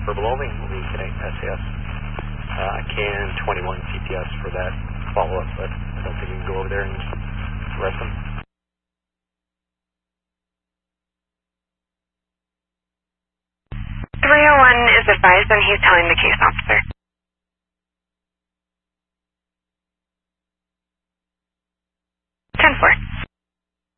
verbal only. We'll be connecting SAS. I can 21 CPS for that follow-up, but I don't think you can go over there and arrest them. 301 is advised, and he's telling the case officer. 10-4.